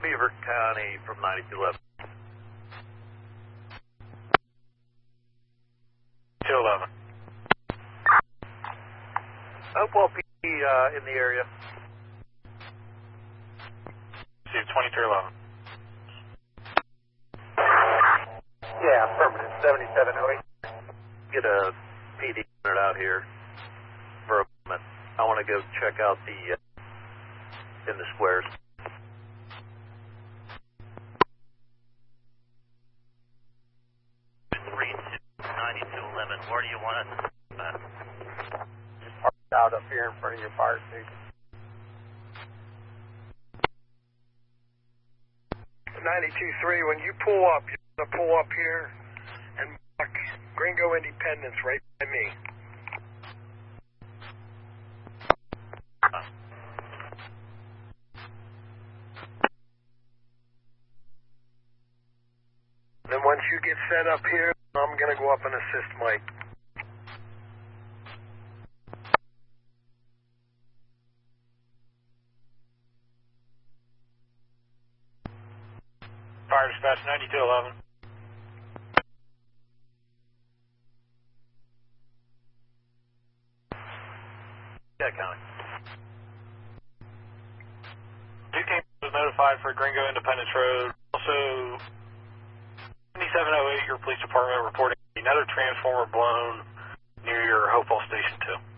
Beaver County from 9211. 211. Hopewell PD in the area. See 2311. Yeah, affirmative, 7708. Get a PD unit out here for a moment. I want to go check out the in the squares. Read 9211. Where do you want it? Just parked out up here in front of your fire station. 92.3, when you pull up, you're going to pull up here and mark Gringo Independence right by me. Then once you get set up here, I'm going to go up and assist Mike. Fire dispatch 9211. Yeah, County. Duquesne was notified for Gringo Independence Road. Also, 7708, your police department reporting another transformer blown near your Hopewell Station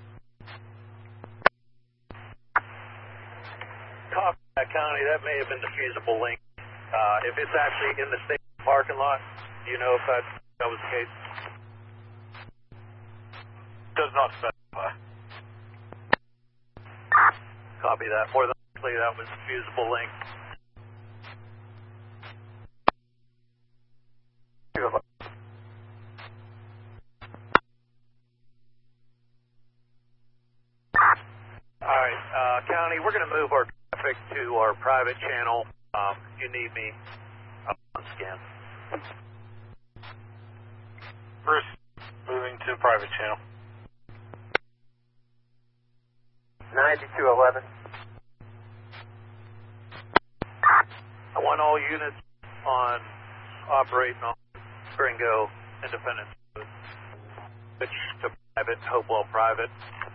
2. Copy that, County. That may have been the fusible link. If it's actually in the station parking lot, do you know if that was the case? Does not specify. Copy that. More than likely, that was the fusible link. All right, County, we're going to move our traffic to our private channel. If you need me, I'll scan. Bruce, moving to private channel. 9211. I want all units on operating on Gringo Independence Road. Switch to private, Hopewell private.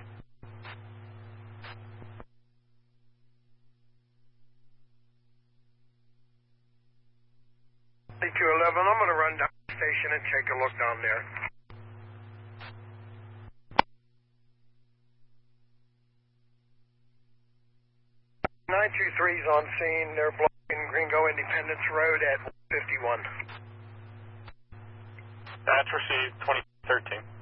I'm going to run down the station and take a look down there. .923's on scene. They're blocking Gringo Independence Road at 51. That's received 2013.